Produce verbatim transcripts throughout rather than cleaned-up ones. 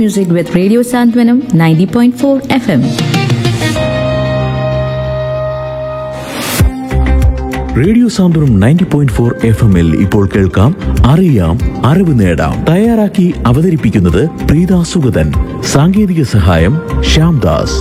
music with Radio Santwanam ninety point four F M. Radio Santhwanam ninety point four F എമ്മിൽ ഇപ്പോൾ കേൾക്കാം അറിയാം അറിവ് നേടാം. തയ്യാറാക്കി അവതരിപ്പിക്കുന്നത് പ്രീത സുഗതൻ. സാങ്കേതിക സഹായം ശ്യാംദാസ്.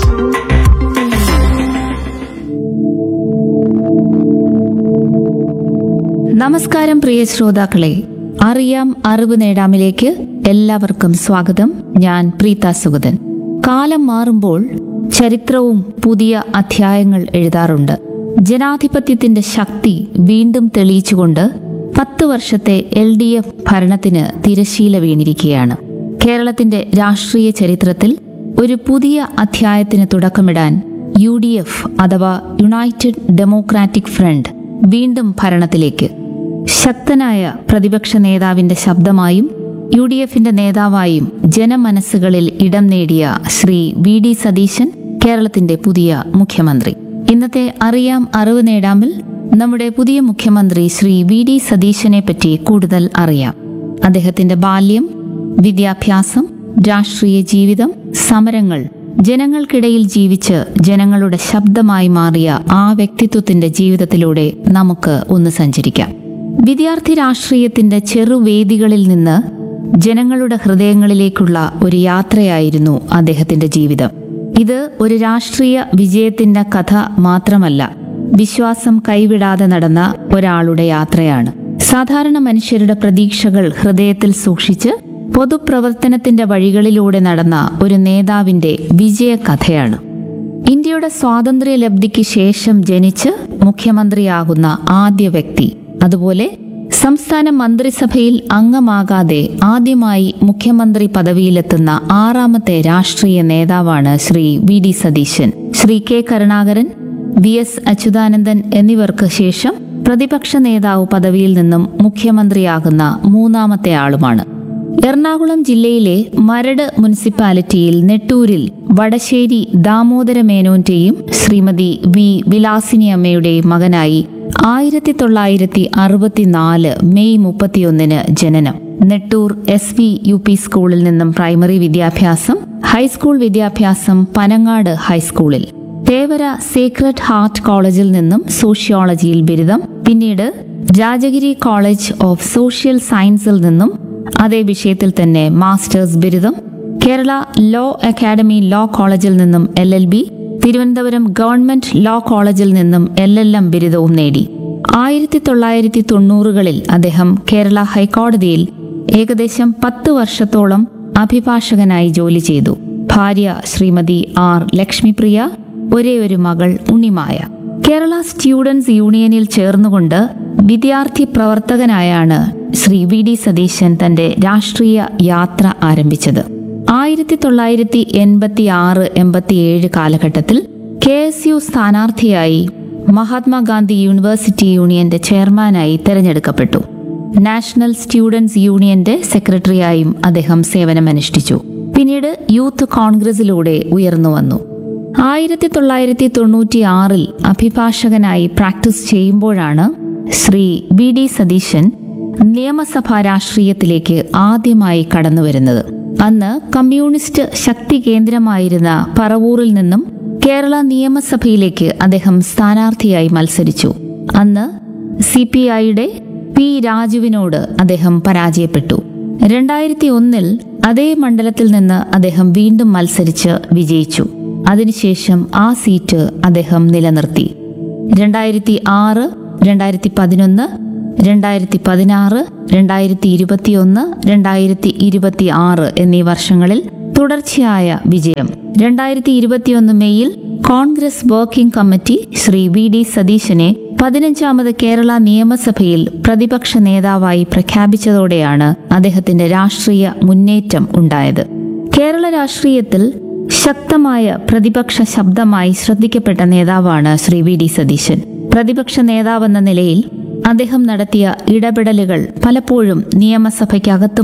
നമസ്കാരം പ്രിയ ശ്രോതാക്കളെ, അറിയാം അറിവ് നേടാമിലേക്ക് എല്ലാവർക്കും സ്വാഗതം. ഞാൻ പ്രീത സുഗതൻ. കാലം മാറുമ്പോൾ ചരിത്രവും പുതിയ അധ്യായങ്ങൾ എഴുതാറുണ്ട്. ജനാധിപത്യത്തിന്റെ ശക്തി വീണ്ടും തെളിയിച്ചുകൊണ്ട് പത്ത് വർഷത്തെ എൽ ഡി എഫ് ഭരണത്തിന് തിരശീല വീണിരിക്കുകയാണ്. കേരളത്തിന്റെ രാഷ്ട്രീയ ചരിത്രത്തിൽ ഒരു പുതിയ അധ്യായത്തിന് തുടക്കമിടാൻ യു ഡി എഫ് അഥവാ യുണൈറ്റഡ് ഡെമോക്രാറ്റിക് ഫ്രണ്ട് വീണ്ടും ഭരണത്തിലേക്ക്. ശക്തനായ പ്രതിപക്ഷ നേതാവിന്റെ ശബ്ദമായും യു ഡി എഫിന്റെ നേതാവായും ജനമനസ്സുകളിൽ ഇടം നേടിയ ശ്രീ വി ഡി സതീശൻ കേരളത്തിന്റെ പുതിയ മുഖ്യമന്ത്രി. ഇന്നത്തെ അറിയാം അറിവ് നേടാമിൽ നമ്മുടെ പുതിയ മുഖ്യമന്ത്രി ശ്രീ വി ഡി സതീശനെ പറ്റി കൂടുതൽ അറിയാം. അദ്ദേഹത്തിന്റെ ബാല്യം, വിദ്യാഭ്യാസം, രാഷ്ട്രീയ ജീവിതം, സമരങ്ങൾ, ജനങ്ങൾക്കിടയിൽ ജീവിച്ച് ജനങ്ങളുടെ ശബ്ദമായി മാറിയ ആ വ്യക്തിത്വത്തിന്റെ ജീവിതത്തിലൂടെ നമുക്ക് ഒന്ന് സഞ്ചരിക്കാം. വിദ്യാർത്ഥി രാഷ്ട്രീയത്തിന്റെ ചെറുവേദികളിൽ നിന്ന് ജനങ്ങളുടെ ഹൃദയങ്ങളിലേക്കുള്ള ഒരു യാത്രയായിരുന്നു അദ്ദേഹത്തിന്റെ ജീവിതം. ഇത് ഒരു രാഷ്ട്രീയ വിജയത്തിന്റെ കഥ മാത്രമല്ല, വിശ്വാസം കൈവിടാതെ നടന്ന ഒരാളുടെ യാത്രയാണ്. സാധാരണ മനുഷ്യരുടെ പ്രതീക്ഷകൾ ഹൃദയത്തിൽ സൂക്ഷിച്ച് പൊതുപ്രവർത്തനത്തിന്റെ വഴികളിലൂടെ നടന്ന ഒരു നേതാവിന്റെ വിജയകഥയാണ്. ഇന്ത്യയുടെ സ്വാതന്ത്ര്യ ലബ്ധിക്ക് ശേഷം ജനിച്ച് മുഖ്യമന്ത്രിയാകുന്ന ആദ്യ വ്യക്തി, അതുപോലെ സംസ്ഥാന മന്ത്രിസഭയിൽ അംഗമാകാതെ ആദ്യമായി മുഖ്യമന്ത്രി പദവിയിലെത്തുന്ന ആറാമത്തെ രാഷ്ട്രീയ നേതാവാണ് Shri V D Satheesan. Shri K Karunakaran, V S Achuthanandan എന്നിവർക്ക് ശേഷം പ്രതിപക്ഷ നേതാവ് പദവിയിൽ നിന്നും മുഖ്യമന്ത്രിയാകുന്ന മൂന്നാമത്തെ ആളുമാണ്. എറണാകുളം ജില്ലയിലെ മരട് മുനിസിപ്പാലിറ്റിയിൽ നെട്ടൂരിൽ വടശ്ശേരി ദാമോദര മേനോന്റെയും ശ്രീമതി വി വിലാസിനി അമ്മയുടെയും മകനായി ആയിരത്തി തൊള്ളായിരത്തി അറുപത്തിനാല് മെയ് മുപ്പത്തിയൊന്നിന് ജനനം. Nettoor S V U P സ്കൂളിൽ നിന്നും പ്രൈമറി വിദ്യാഭ്യാസം, ഹൈസ്കൂൾ വിദ്യാഭ്യാസം പനങ്ങാട് ഹൈസ്കൂളിൽ, തേവര സേക്രഡ് ഹാർട്ട് കോളേജിൽ നിന്നും സോഷ്യോളജിയിൽ ബിരുദം, പിന്നീട് രാജഗിരി കോളേജ് ഓഫ് സോഷ്യൽ സയൻസിൽ നിന്നും അതേ വിഷയത്തിൽ തന്നെ മാസ്റ്റേഴ്സ് ബിരുദം, കേരള ലോ അക്കാദമി ലോ കോളേജിൽ നിന്നും L L B, Thiruvananthapuram government law കോളേജിൽ നിന്നും എൽ എൽ എം ബിരുദവും നേടി. ആയിരത്തി തൊള്ളായിരത്തി തൊണ്ണൂറുകളിൽ അദ്ദേഹം കേരള ഹൈക്കോടതിയിൽ ഏകദേശം പത്ത് വർഷത്തോളം അഭിഭാഷകനായി ജോലി ചെയ്തു. ഭാര്യ ശ്രീമതി ആർ ലക്ഷ്മിപ്രിയ, ഒരേ ഒരു മകൾ ഉണ്ണിമായ. കേരള സ്റ്റുഡൻസ് യൂണിയനിൽ ചേർന്നുകൊണ്ട് വിദ്യാർത്ഥി പ്രവർത്തകനായാണ് ശ്രീ വി ഡി സതീശൻ തന്റെ രാഷ്ട്രീയ യാത്ര ആരംഭിച്ചത്. ആയിരത്തി തൊള്ളായിരത്തി എൺപത്തി ആറ് എൺപത്തിയേഴ് കാലഘട്ടത്തിൽ കെ എസ് യു സ്ഥാനാർത്ഥിയായി മഹാത്മാഗാന്ധി യൂണിവേഴ്സിറ്റി യൂണിയന്റെ ചെയർമാനായി തെരഞ്ഞെടുക്കപ്പെട്ടു. നാഷണൽ സ്റ്റുഡൻസ് യൂണിയന്റെ സെക്രട്ടറിയായും അദ്ദേഹം സേവനമനുഷ്ഠിച്ചു. പിന്നീട് യൂത്ത് കോൺഗ്രസിലൂടെ ഉയർന്നു വന്നു. ആയിരത്തി തൊള്ളായിരത്തി തൊണ്ണൂറ്റി ആറിൽ അഭിഭാഷകനായി പ്രാക്ടീസ് ചെയ്യുമ്പോഴാണ് ശ്രീ വി ഡി സതീശൻ നിയമസഭാ രാഷ്ട്രീയത്തിലേക്ക് ആദ്യമായി കടന്നുവരുന്നത്. അന്ന് കമ്മ്യൂണിസ്റ്റ് ശക്തി കേന്ദ്രമായിരുന്ന പറവൂരിൽ നിന്നും കേരള നിയമസഭയിലേക്ക് അദ്ദേഹം സ്ഥാനാർത്ഥിയായി മത്സരിച്ചു. അന്ന് സി പി ഐയുടെ പി രാജുവിനോട് അദ്ദേഹം പരാജയപ്പെട്ടു. രണ്ടായിരത്തി ഒന്നിൽ അതേ മണ്ഡലത്തിൽ നിന്ന് അദ്ദേഹം വീണ്ടും മത്സരിച്ച് വിജയിച്ചു. അതിനുശേഷം ആ സീറ്റ് അദ്ദേഹം നിലനിർത്തി. രണ്ടായിരത്തി ആറ് രണ്ടായിരത്തി പതിനൊന്ന് രണ്ടായിരത്തി പതിനാറ് രണ്ടായിരത്തി ഇരുപത്തിയൊന്ന് രണ്ടായിരത്തി ഇരുപത്തി ആറ് എന്നീ വർഷങ്ങളിൽ തുടർച്ചയായ വിജയം. രണ്ടായിരത്തി ഇരുപത്തിയൊന്ന് മെയ്യിൽ Congress working committee Shri V D സതീശനെ പതിനഞ്ചാമത് കേരള നിയമസഭയിൽ പ്രതിപക്ഷ നേതാവായി പ്രഖ്യാപിച്ചതോടെയാണ് അദ്ദേഹത്തിന്റെ രാഷ്ട്രീയ മുന്നേറ്റം ഉണ്ടായത്. കേരള രാഷ്ട്രീയത്തിൽ ശക്തമായ പ്രതിപക്ഷ ശബ്ദമായി ശ്രദ്ധിക്കപ്പെട്ട നേതാവാണ് ശ്രീ വി ഡി സതീശൻ. പ്രതിപക്ഷ നേതാവെന്ന നിലയിൽ അദ്ദേഹം നടത്തിയ ഇടപെടലുകൾ പലപ്പോഴും നിയമസഭയ്ക്കകത്തും